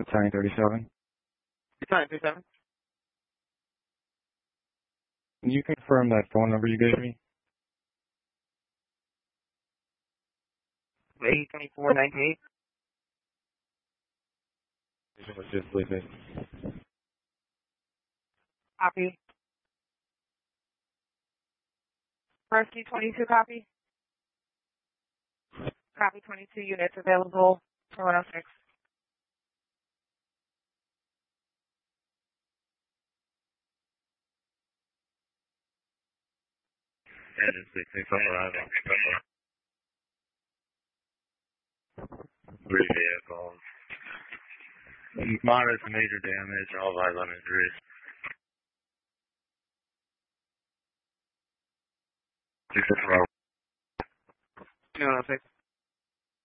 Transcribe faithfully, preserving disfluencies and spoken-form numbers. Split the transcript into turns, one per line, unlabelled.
Battalion thirty-seven.
Battalion thirty-seven.
Can you confirm that phone number you gave me?
eight twenty-four ninety-eight.
Let's just leave it.
Copy. Rescue twenty-two, copy. Copy, twenty-two units available for one oh six.
Engine six six on arrival. Three vehicles. Moderate to major damage, all eyes on injuries. six six
one oh six.